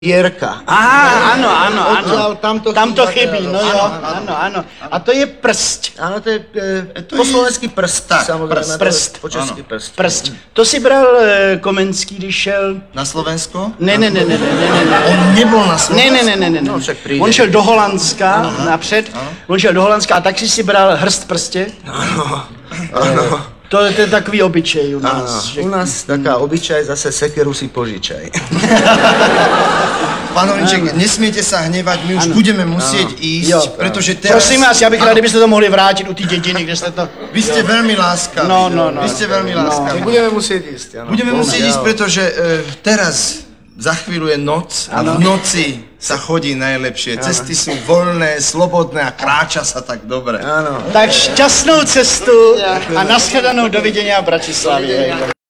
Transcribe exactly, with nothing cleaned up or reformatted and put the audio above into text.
Jirka. Aha, ano, ano, ano. Tam to, Tam to chybí, chybí, no ano, jo, ano, ano, ano. A to je prst. Ano, to je e, To po je- slovenský prst, tak, samozřejmě. prst, to je prst. Po česky Ano. prst. Prst. To si bral eh, Komenský, když šel... Na Slovensko? Ne, ne, ne, ne, ne, ne, ne. On nebyl na Slovensku. Ne, ne, ne, ne, ne, No, ne. však přijde. On šel do Holandska napřed, on šel do Holandska a taky si bral hrst prstě. Ano. To, to je takový obyčej u nás. Ano. že- U nás taká obyčaj, zase sekeru si požičaj. Pán Horníček, nesmiete sa hnevať, my už Ano. budeme musieť ísť, Jo. pretože teraz... Prosím vás, já bych rád, kdybyste to mohli vrátit u té dědiny, kde jste to... Vy ste veľmi láskaví. No, no, no. Vy ste veľmi No. láskaví. Tak budeme muset jíst, ano. Budeme musieť Bohužel. ísť, pretože e, teraz za chvíľu je noc a v noci sa chodí najlepšie. Cesty sú voľné, slobodné a kráča sa tak dobre. Ano. Tak šťastnou cestu a nashledanou, dovidění v Bratislavě.